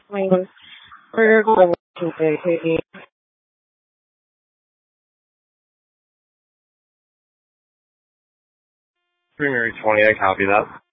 mean, we're going to take Premier 20, I copy that.